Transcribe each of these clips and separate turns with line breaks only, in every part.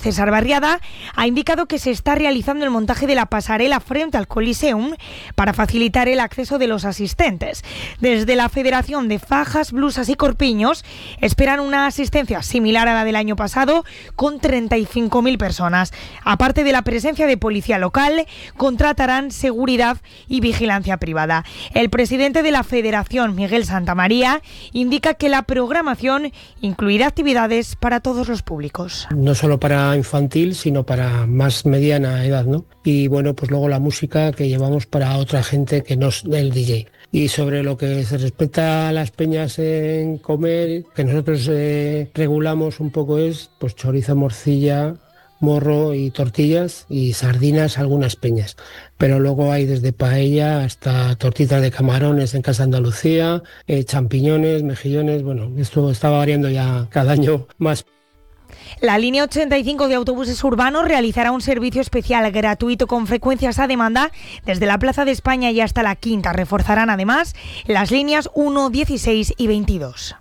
César Barriada, ha indicado que se está realizando el montaje de la pasarela frente al Coliseum para facilitar el acceso de los asistentes. Desde la Federación de Fajas, Blusas y Corpiños esperan una asistencia similar a la del año pasado, con 35.000 personas. Aparte de la presencia de policía local, contratarán seguridad y vigilancia privada. El presidente de la Federación, Miguel Santamaría, indica que la programación incluirá actividades para todos los públicos.
No solo para infantil, sino para más mediana edad, ¿no? Y bueno, pues luego la música que llevamos para otra gente que no es del DJ. Y sobre lo que se respecta a las peñas en comer, que nosotros regulamos un poco es pues chorizo, morcilla, morro y tortillas, y sardinas algunas peñas. Pero luego hay desde paella hasta tortitas de camarones en Casa Andalucía, champiñones, mejillones, bueno, esto está variando ya cada año más.
La línea 85 de autobuses urbanos realizará un servicio especial gratuito con frecuencias a demanda desde la Plaza de España y hasta la Quinta. Reforzarán además las líneas 1, 16 y 22.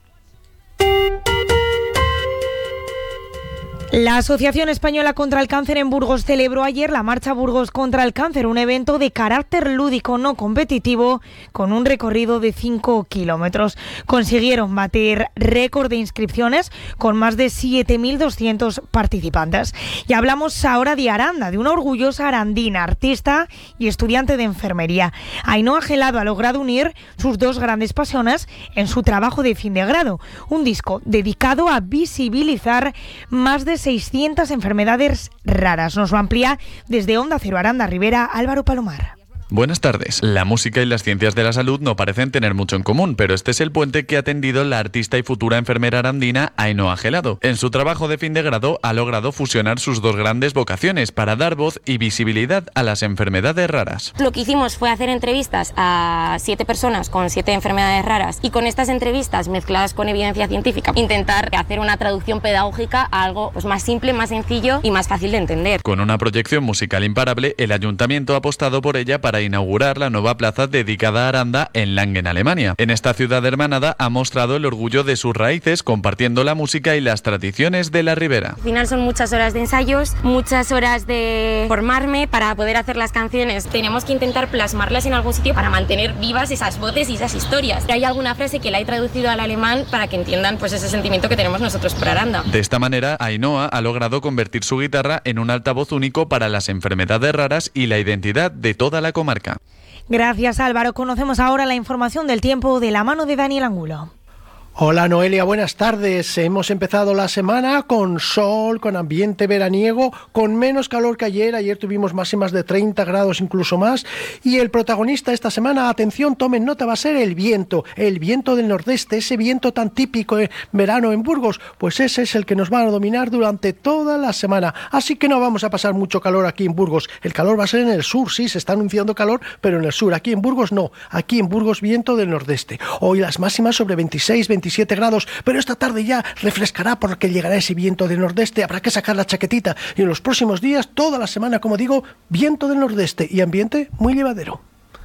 La Asociación Española contra el Cáncer en Burgos celebró ayer la Marcha Burgos contra el Cáncer, un evento de carácter lúdico no competitivo con un recorrido de 5 kilómetros. Consiguieron batir récord de inscripciones con más de 7.200 participantes. Y hablamos ahora de Aranda, de una orgullosa arandina, artista y estudiante de enfermería. Ainhoa Gelado ha logrado unir sus dos grandes pasiones en su trabajo de fin de grado, un disco dedicado a visibilizar más de 600 enfermedades raras. Nos lo amplía desde Onda Cero Aranda Ribera, Álvaro Palomar.
Buenas tardes. La música y las ciencias de la salud no parecen tener mucho en común, pero este es el puente que ha tendido la artista y futura enfermera arandina Ainhoa Gelado. En su trabajo de fin de grado ha logrado fusionar sus dos grandes vocaciones para dar voz y visibilidad a las enfermedades raras.
Lo que hicimos fue hacer entrevistas a 7 personas con 7 enfermedades raras y con estas entrevistas mezcladas con evidencia científica intentar hacer una traducción pedagógica a algo pues más simple, más sencillo y más fácil de entender.
Con una proyección musical imparable, el ayuntamiento ha apostado por ella para inaugurar la nueva plaza dedicada a Aranda en Langen, Alemania. En esta ciudad hermanada ha mostrado el orgullo de sus raíces, compartiendo la música y las tradiciones de la Ribera.
Al final son muchas horas de ensayos, muchas horas de formarme para poder hacer las canciones. Tenemos que intentar plasmarlas en algún sitio para mantener vivas esas voces y esas historias. Hay alguna frase que la he traducido al alemán para que entiendan pues ese sentimiento que tenemos nosotros por Aranda.
De esta manera, Ainhoa ha logrado convertir su guitarra en un altavoz único para las enfermedades raras y la identidad de toda la comarca.
Gracias, Álvaro. Conocemos ahora la información del tiempo de la mano de Daniel Angulo.
Hola Noelia, buenas tardes. Hemos empezado la semana con sol, con ambiente veraniego, con menos calor que ayer. Ayer tuvimos máximas de 30 grados, incluso más. Y el protagonista esta semana, atención, tomen nota, va a ser el viento del nordeste, ese viento tan típico en verano en Burgos. Pues ese es el que nos va a dominar durante toda la semana. Así que no vamos a pasar mucho calor aquí en Burgos. El calor va a ser en el sur, sí, se está anunciando calor, pero en el sur. Aquí en Burgos no. Aquí en Burgos viento del nordeste. Hoy las máximas sobre 26, 27 grados, pero esta tarde ya refrescará porque llegará ese viento del nordeste, habrá que sacar la chaquetita y en los próximos días, toda la semana, como digo, viento del nordeste y ambiente muy llevadero.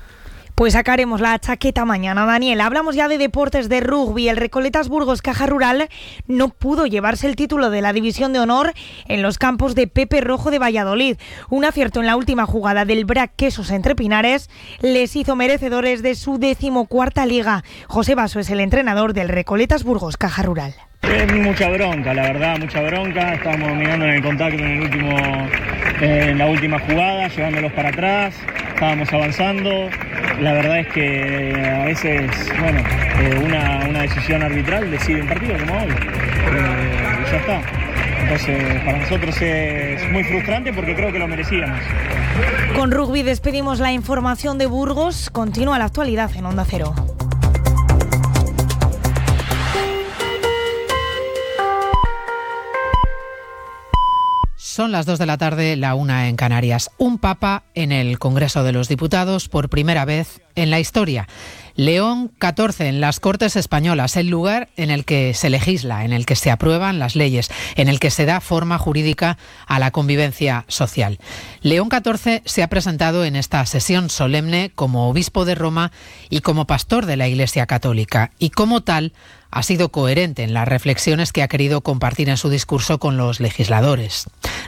Pues sacaremos la chaqueta mañana, Daniel. Hablamos ya de deportes, de rugby. El Recoletas Burgos Caja Rural no pudo llevarse el título de la División de Honor en los campos de Pepe Rojo de Valladolid. Un acierto en la última jugada del Brac Quesos entre Pinares les hizo merecedores de su 14ª liga. José Basso es el entrenador del Recoletas Burgos Caja Rural.
Mucha bronca, la verdad, mucha bronca. Estábamos dominando en el contacto en la última jugada, llevándolos para atrás, estábamos avanzando. La verdad es que a veces, bueno, una decisión arbitral decide un partido como hoy. Y ya está. Entonces, para nosotros es muy frustrante porque creo que lo merecíamos.
Con rugby despedimos la información de Burgos. Continúa la actualidad en Onda Cero.
Son las 2 de la tarde, la 1 en Canarias. Un papa en el Congreso de los Diputados por primera vez en la historia. León XIV en las Cortes Españolas, el lugar en el que se legisla, en el que se aprueban las leyes, en el que se da forma jurídica a la convivencia social. León XIV se ha presentado en esta sesión solemne como obispo de Roma y como pastor de la Iglesia Católica, y como tal ha sido coherente en las reflexiones que ha querido compartir en su discurso con los legisladores.